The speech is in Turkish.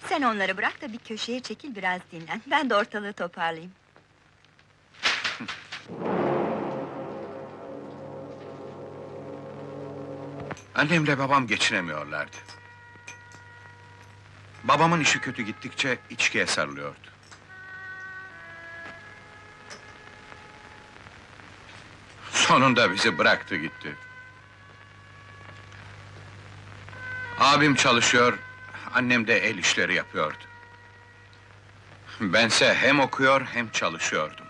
Sen onları bırak da bir köşeye çekil, biraz dinlen. Ben de ortalığı toparlayayım. Annemle babam geçinemiyorlardı. Babamın işi kötü gittikçe içkiye sarılıyordu. Sonunda bizi bıraktı gitti. Abim çalışıyor, annem de el işleri yapıyordu. Bense hem okuyor hem çalışıyordum.